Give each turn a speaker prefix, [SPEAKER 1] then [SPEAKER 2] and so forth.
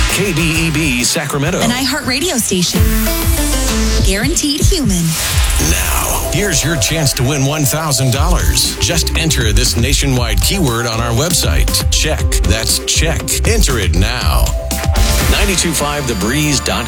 [SPEAKER 1] KBEB Sacramento.
[SPEAKER 2] An iHeartRadio station. Guaranteed human.
[SPEAKER 1] Now, here's your chance to win $1,000. Just enter this nationwide keyword on our website. Check. That's check. Enter it now. 925thebreeze.com.